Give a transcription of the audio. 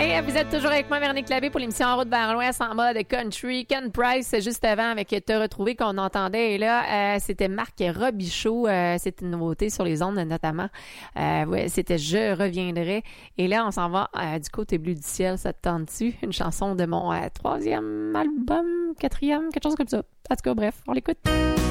Et vous êtes toujours avec moi, Véronique Labbé, pour l'émission En route vers l'Ouest en mode country. Ken Price, juste avant, avec Te retrouver, qu'on entendait. Et là, c'était Marc Robichaud. C'était une nouveauté sur les ondes, notamment. Ouais, c'était Je reviendrai. Et là, on s'en va du côté bleu du ciel. Ça te tente-tu? Une chanson de mon 3e album, 4e, quelque chose comme ça. En tout cas, bref, on l'écoute.